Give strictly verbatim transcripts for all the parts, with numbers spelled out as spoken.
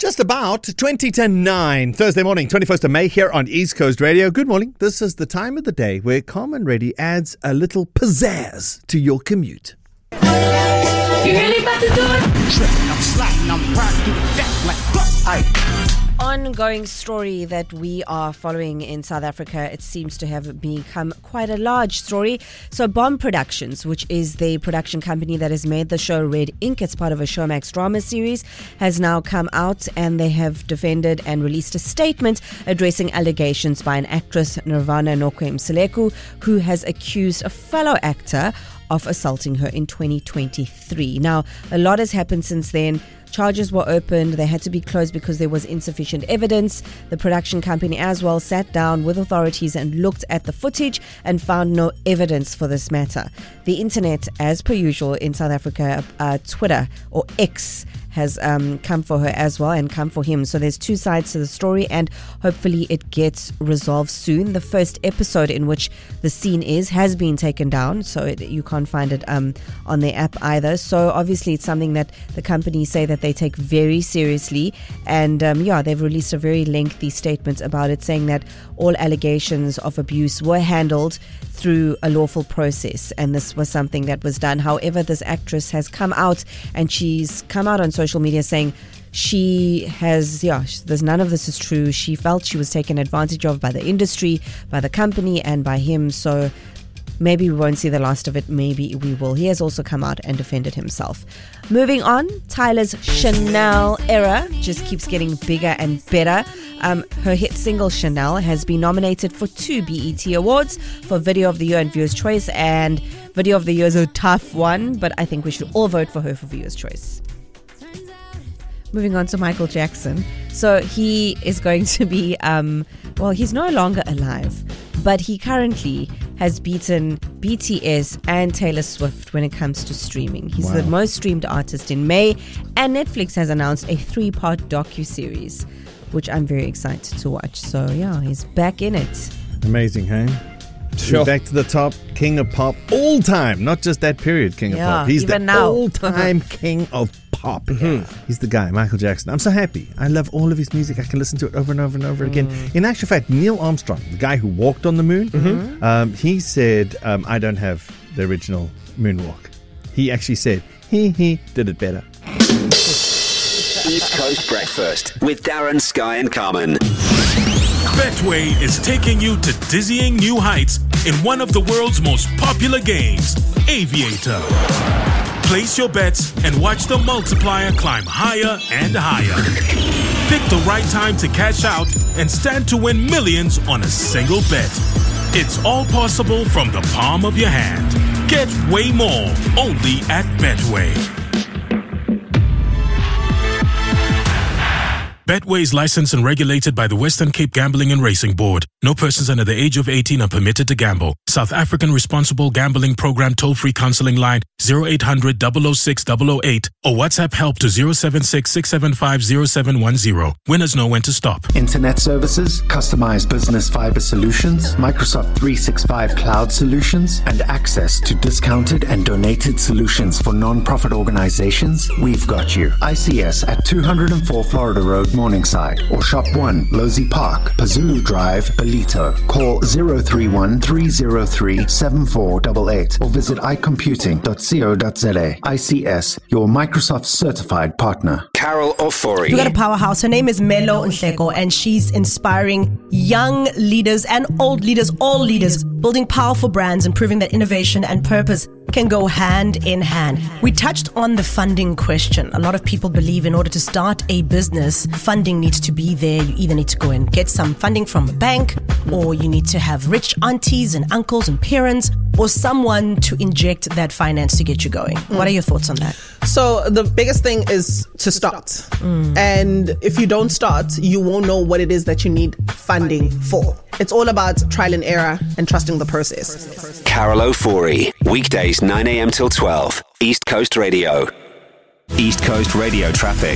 Just about twenty to nine, Thursday morning, twenty-first of May, here on East Coast Radio. Good morning. This is the time of the day where Carmen Reddy adds a little pizzazz to your commute. You really about to do it? Tripping, I'm sliding, I'm riding through the deck like aye. Ongoing story that we are following in South Africa. It seems to have become quite a large story. So Bomb Productions, which is the production company that has made the show Red Ink, it's part of a Showmax drama series, has now come out and they have defended and released a statement addressing allegations by an actress, Nirvana Nokwem-Seleku, who has accused a fellow actor of assaulting her in twenty twenty-three. Now, a lot has happened since then. Charges were opened. They had to be closed because there was insufficient evidence. The production company as well sat down with authorities and looked at the footage and found no evidence for this matter. The internet, as per usual in South Africa, uh, Twitter or X, has um, come for her as well and come for him. So there's two sides to the story and hopefully it gets resolved soon. The first episode in which the scene is has been taken down, so it, you can't find it um, on the app either. So obviously it's something that the companies say that they take very seriously, and um, yeah, they've released a very lengthy statement about it, saying that all allegations of abuse were handled through a lawful process, and this was something that was done. However, this actress has come out and she's come out on social media saying she has, yeah, there's none of this is true. She felt she was taken advantage of by the industry, by the company, and by him. So maybe we won't see the last of it. Maybe we will. He has also come out and defended himself. Moving on, Tyla's Chanel era just keeps getting bigger and better. Um, her hit single Chanel has been nominated for two B E T Awards for Video of the Year and Viewer's Choice. And Video of the Year is a tough one, but I think we should all vote for her for Viewer's Choice. Moving on to Michael Jackson. So he is going to be, um, well, he's no longer alive, but he currently has beaten B T S and Taylor Swift when it comes to streaming. He's wow. the most streamed artist in May, and Netflix has announced a three-part docuseries, which I'm very excited to watch. So yeah, he's back in it. Amazing, hey? Sure. Back to the top, king of pop, all time, not just that period, king yeah, of pop. He's the now. all-time king of pop. Mm-hmm. He's the guy, Michael Jackson. I'm so happy. I love all of his music. I can listen to it over and over and over mm. again. In actual fact, Neil Armstrong, the guy who walked on the moon, mm-hmm. um, he said, um, I don't have the original moonwalk. He actually said, he, he did it better. East Coast Breakfast with Darren, Sky and Carmen. Betway is taking you to dizzying new heights in one of the world's most popular games, Aviator. Place your bets and watch the multiplier climb higher and higher. Pick the right time to cash out and stand to win millions on a single bet. It's all possible from the palm of your hand. Get way more only at Betway. Betway is licensed and regulated by the Western Cape Gambling and Racing Board. No persons under the age of eighteen are permitted to gamble. South African Responsible Gambling Program toll-free counseling line zero eight hundred, double oh six, double oh eight or WhatsApp help to zero seven six, six seven five, zero seven one zero. Winners know when to stop. Internet services, customized business fiber solutions, Microsoft three sixty-five cloud solutions, and access to discounted and donated solutions for non-profit organizations. We've got you. I C S at two oh four Florida Road, Morningside, or Shop one, Losey Park, Pazulu Drive, Belito. Call zero three one, three zero three, seven four eight eight or visit i computing dot co dot za. I C S, your Microsoft certified partner. Carol Ofori. We got a powerhouse. Her name is Melo Nhleko, and she's inspiring young leaders and old leaders, all leaders, building powerful brands and proving that innovation and purpose can go hand in hand. We touched on the funding question. A lot of people believe in order to start a business, funding needs to be there. You either need to go and get some funding from a bank, or you need to have rich aunties and uncles and parents, or someone to inject that finance to get you going. Mm. What are your thoughts on that? So the biggest thing is to start. Mm. And if you don't start, you won't know what it is that you need funding for. It's all about trial and error and trusting the process. Carol Ofori, weekdays nine a.m. till twelve, East Coast Radio. East Coast Radio traffic.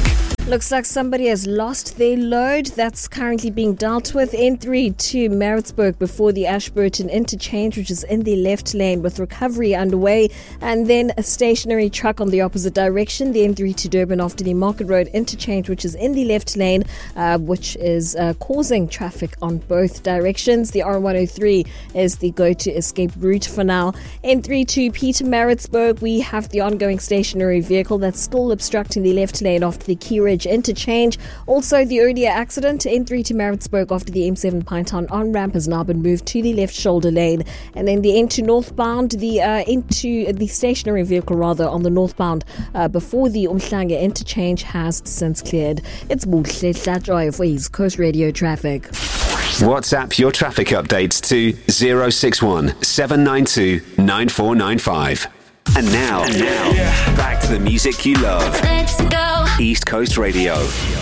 Looks like somebody has lost their load. That's currently being dealt with. N three to Maritzburg before the Ashburton interchange, which is in the left lane with recovery underway. And then a stationary truck on the opposite direction. The N three to Durban after the Market Road interchange, which is in the left lane, uh, which is uh, causing traffic on both directions. The R one oh three is the go-to escape route for now. N three to Pietermaritzburg, we have the ongoing stationary vehicle that's still obstructing the left lane after the Key Ridge interchange. Also, the earlier accident, N three to Maritzburg after the M seven Pinetown on-ramp has now been moved to the left shoulder lane. And then the N two northbound, the uh, N two, the stationary vehicle rather, on the northbound uh, before the Umhlanga interchange has since cleared. It's Buhle Hlatjoy for East Coast Radio Traffic. WhatsApp your traffic updates to zero six one seven nine two nine four nine five. And now, and now, back to the music you love. Let's go. East Coast Radio.